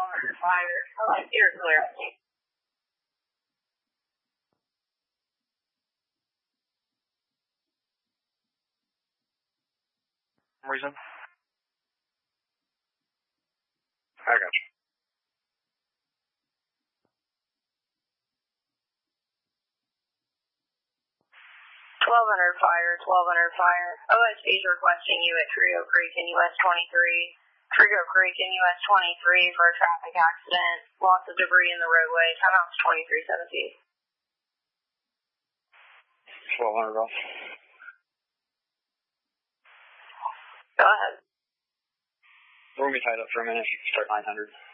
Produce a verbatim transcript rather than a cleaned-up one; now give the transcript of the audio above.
twelve hundred fire. I like your clear. Reason? I got you. twelve hundred fire, twelve hundred fire. O S P is requesting you at Trigo Creek in U S twenty-three. Trigo Creek in U S twenty-three for a traffic accident. Lots of debris in the roadway. Timeout's twenty-three seventeen. twelve hundred off. Go ahead. We're going to be tied up for a minute. You can start nine hundred.